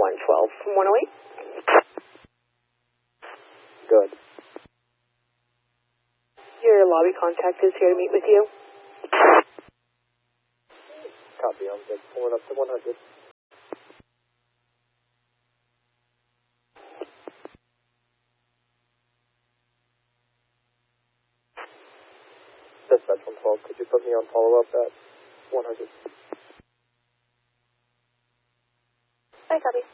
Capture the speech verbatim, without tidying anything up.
one twelve from one oh eight. Good. Your lobby contact is here to meet with you. Copy, I'm good. Pulling up to one hundred. Dispatch one twelve, could you put me on follow-up at one hundred? I copy.